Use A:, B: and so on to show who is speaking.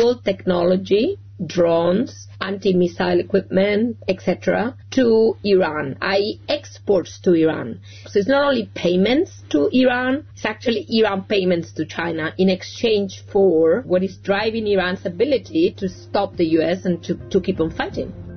A: sell technology, drones, anti-missile equipment, etc., to Iran, i.e. exports to Iran. So it's not only payments to Iran, it's actually Iran payments to China in exchange for what is driving Iran's ability to stop the U.S. and to keep on fighting.